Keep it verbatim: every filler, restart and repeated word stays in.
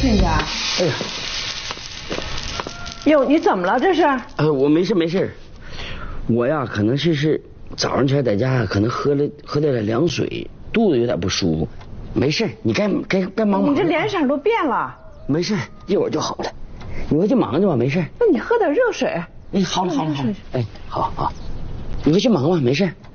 亲家。 哎呀， 哟，你怎么了这是？ 呃，我没事没事，我呀可能是是早上起来在家可能喝了喝点凉水，肚子有点不舒服。没事，你该该该忙忙。 你这脸色都变了。 没事，一会儿就好了。你回去忙去吧，没事。 那你喝点热水。 哎，好了好了好了，哎，好好，你回去忙吧，没事。